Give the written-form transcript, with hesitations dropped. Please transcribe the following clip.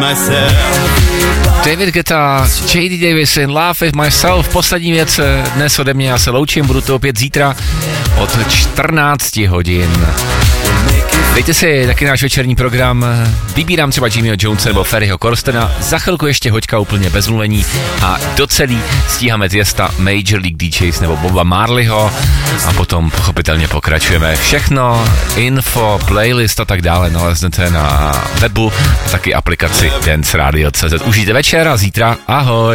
David Guetta, J.D. Davis in Love with Myself. Poslední věc dnes ode mě, já se loučím, budu to opět zítra od 14 hodin. Dejte si taky náš večerní program, vybírám třeba Jimmyho Jonesa nebo Ferryho Corstena, za chvilku ještě hoďka úplně bez mluvení a docelý stíháme Tiesta, Major League DJs nebo Boba Marleyho a potom pochopitelně pokračujeme. Všechno, info, playlist a tak dále naleznete na webu, taky aplikaci Dance Radio.cz. Užijte večer a zítra ahoj.